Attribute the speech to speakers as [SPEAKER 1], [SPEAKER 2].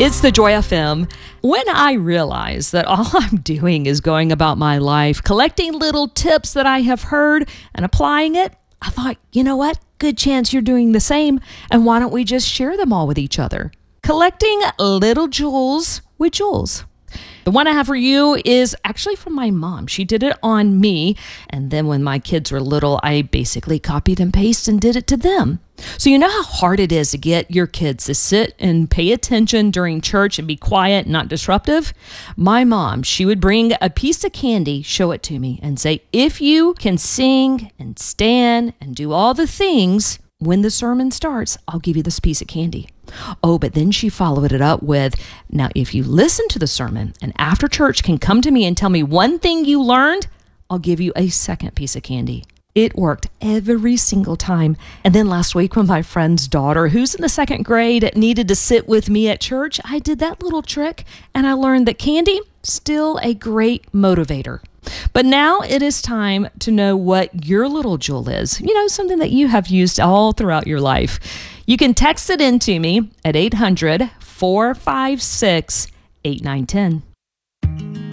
[SPEAKER 1] It's the Joy FM. When I realized that all I'm doing is going about my life, collecting little tips that I have heard and applying it, I thought, you know what? Good chance you're doing the same. And why don't we just share them all with each other? Collecting little jewels with Jules. The one I have for you is actually from my mom. She did it on me. And then when my kids were little, I basically copied and pasted and did it to them. So you know how hard it is to get your kids to sit and pay attention during church and be quiet, not disruptive? My mom, she would bring a piece of candy, show it to me, and say, if you can sing and stand and do all the things, when the sermon starts, I'll give you this piece of candy. Oh, but then she followed it up with, now, if you listen to the sermon and after church can come to me and tell me one thing you learned, I'll give you a second piece of candy. It worked every single time. And then last week when my friend's daughter, who's in the second grade, needed to sit with me at church, I did that little trick and I learned that candy, still a great motivator. But now it is time to know what your little jewel is. You know, something that you have used all throughout your life. You can text it in to me at 800-456-8910.